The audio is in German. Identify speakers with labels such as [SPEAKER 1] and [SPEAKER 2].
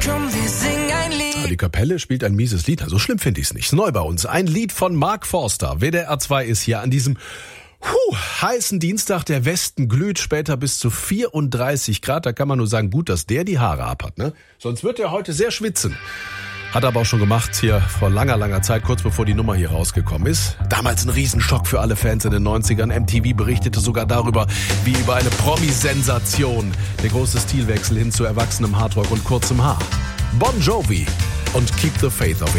[SPEAKER 1] Komm, wir singen ein Lied.
[SPEAKER 2] Die Kapelle spielt ein mieses Lied, so schlimm finde ich es nicht. Neu bei uns, ein Lied von Mark Forster. WDR 2 ist hier an diesem heißen Dienstag. Der Westen glüht, später bis zu 34 Grad. Da kann man nur sagen, gut, dass der die Haare abhat, ne? Sonst wird er heute sehr schwitzen. Hat er aber auch schon gemacht hier vor langer Zeit, kurz bevor die Nummer hier rausgekommen ist. Damals ein Riesenschock für alle Fans in den 90ern. MTV berichtete sogar darüber, wie über eine Promi-Sensation. Der große Stilwechsel hin zu erwachsenem Hardrock und kurzem Haar. Bon Jovi und Keep the Faith auf